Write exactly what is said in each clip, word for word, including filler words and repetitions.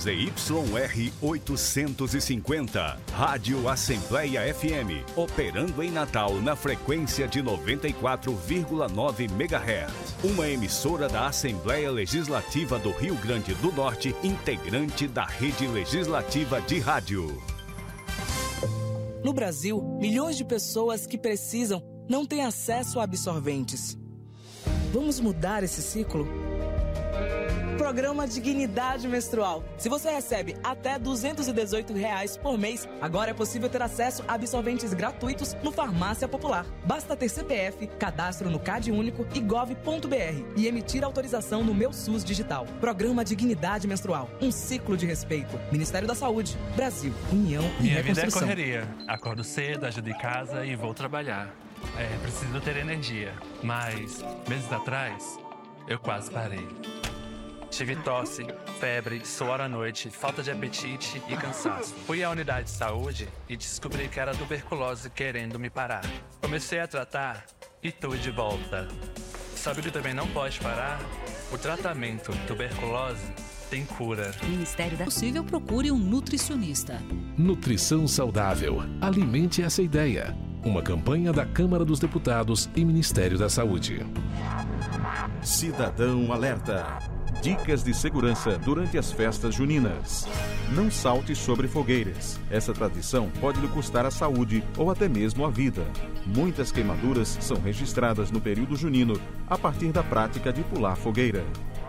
Z Y R oitocentos e cinquenta, Rádio Assembleia F M, operando em Natal na frequência de noventa e quatro vírgula nove megahertz. Uma emissora da Assembleia Legislativa do Rio Grande do Norte, integrante da Rede Legislativa de Rádio. No Brasil, milhões de pessoas que precisam não têm acesso a absorventes. Vamos mudar esse ciclo? Programa Dignidade Menstrual. Se você recebe até duzentos e dezoito reais por mês, agora é possível ter acesso a absorventes gratuitos no Farmácia Popular. Basta ter C P F, cadastro no Cade Único e gov ponto br e emitir autorização no Meu SUS Digital. Programa Dignidade Menstrual. Um ciclo de respeito. Ministério da Saúde. Brasil. União e Minha Reconstrução. vida é correria. Acordo cedo, ajudo em casa e vou trabalhar. É, preciso ter energia. Mas, meses atrás, eu quase parei. Tive tosse, febre, suor à noite, falta de apetite e cansaço. Fui à unidade de saúde e descobri que era tuberculose querendo me parar. Comecei a tratar e tô de volta. Sabe o que também não pode parar? O tratamento tuberculose tem cura. Ministério da Possível, procure um nutricionista. Nutrição saudável. Alimente essa ideia. Uma campanha da Câmara dos Deputados e Ministério da Saúde. Cidadão Alerta. Dicas de segurança durante as festas juninas. Não salte sobre fogueiras. Essa tradição pode lhe custar a saúde ou até mesmo a vida. Muitas queimaduras são registradas no período junino a partir da prática de pular fogueira.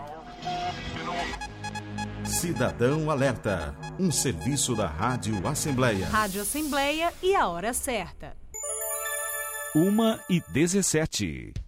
Cidadão Alerta. Um serviço da Rádio Assembleia. Rádio Assembleia e a hora certa. uma e dezessete.